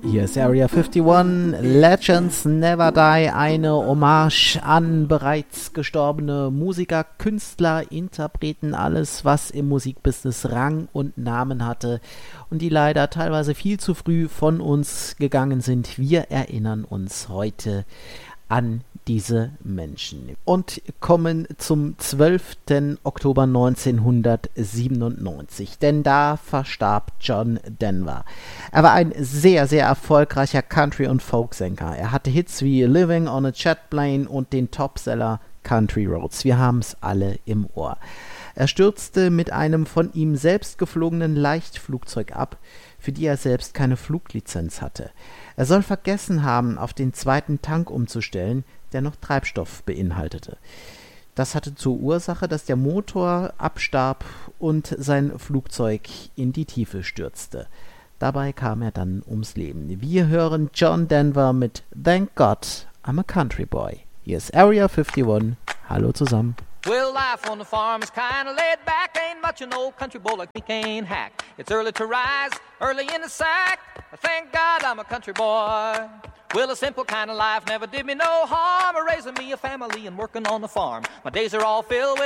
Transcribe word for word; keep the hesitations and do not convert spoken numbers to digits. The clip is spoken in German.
Hier ist Area einundfünfzig, Legends Never Die, eine Hommage an bereits gestorbene Musiker, Künstler, Interpreten, alles was im Musikbusiness Rang und Namen hatte und die leider teilweise viel zu früh von uns gegangen sind. Wir erinnern uns heute an diese Menschen und kommen zum zwölften Oktober neunzehnhundertsiebenundneunzig, denn da verstarb John Denver. Er war ein sehr, sehr erfolgreicher Country- und Folksänger. Er hatte Hits wie Living on a Jet Plane und den Topseller Country Roads. Wir haben es alle im Ohr. Er stürzte mit einem von ihm selbst geflogenen Leichtflugzeug ab, für die er selbst keine Fluglizenz hatte. Er soll vergessen haben, auf den zweiten Tank umzustellen, der noch Treibstoff beinhaltete. Das hatte zur Ursache, dass der Motor abstarb und sein Flugzeug in die Tiefe stürzte. Dabei kam er dann ums Leben. Wir hören John Denver mit Thank God I'm a Country Boy. Hier ist Area einundfünfzig. Hallo zusammen. Well, life on the farm is kinda laid back. Ain't much an old country boy like me can't hack. It's early to rise, early in the sack. Thank God I'm a country boy. Well, a simple kind of life never did me no harm. Raising me a family and working on the farm. My days are all filled with